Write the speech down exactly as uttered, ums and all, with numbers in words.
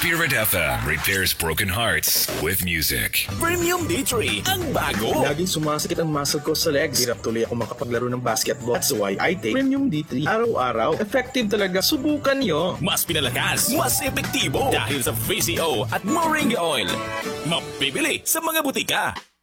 Spirit F M repairs broken hearts with music. Premium D three, ang bago. Laging sumasakit ang muscle ko sa legs. Hirap tuloy ako makapaglaro ng basketball. That's why I take Premium D three. Araw-araw. Effective talaga. Subukan nyo. Mas pinalakas, mas epektibo dahil sa V C O at Moringa Oil. Mapibili sa mga butika.